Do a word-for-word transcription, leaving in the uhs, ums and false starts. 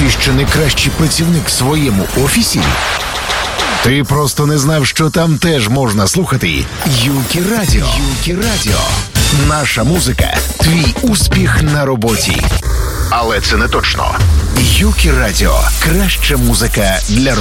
Ти ще не кращий працівник в своєму офісі? Ти просто не знав, що там теж можна слухати Юкі Радіо. Юкі Радіо. Наша музика – твій успіх на роботі. Але це не точно. Юкі Радіо. Краща музика для роботи.